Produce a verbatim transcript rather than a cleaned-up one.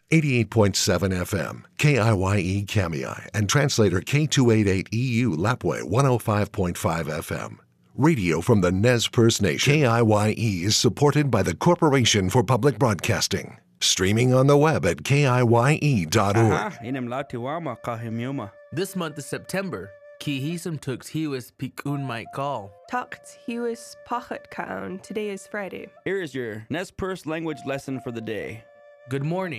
eighty-eight point seven F M, K I Y E Kamiai, and translator K two eighty-eight E U Lapwai one oh five point five F M. Radio from the Nez Perce Nation. K I Y E is supported by the Corporation for Public Broadcasting. Streaming on the web at K I Y E dot org. This month of September, Kihisam Tux Hiwis Pikun Mike Call. Tukt Hiwis Pachat Kaun. Today is Friday. Here is your Nez Perce language lesson for the day. Good morning.